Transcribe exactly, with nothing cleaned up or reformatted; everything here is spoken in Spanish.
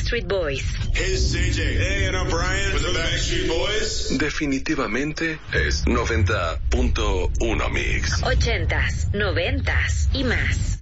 Backstreet Boys. Hey, it's C J. Hey, and I'm Brian with the Backstreet Boys. Definitivamente es noventa punto uno Mix. Ochentas, noventas y más.